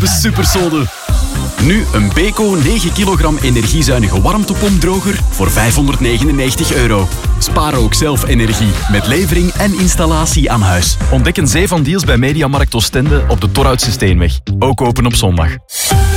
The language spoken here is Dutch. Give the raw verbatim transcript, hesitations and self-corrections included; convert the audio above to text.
de supersode. Nu een Beko negen kilogram energiezuinige warmtepompdroger voor vijfhonderdnegenennegentig euro. Spaar ook zelf energie met levering en installatie aan huis. Ontdek een zee van deals bij Mediamarkt Oostende op de Torhoutse Steenweg. Ook open op zondag.